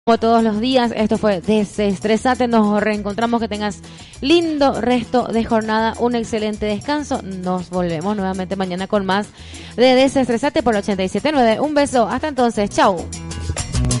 Como todos los días, esto fue Desestresate. Nos reencontramos, que tengas lindo resto de jornada, un excelente descanso. Nos volvemos nuevamente mañana con más de Desestresate por 87.9. Un beso, hasta entonces, chau.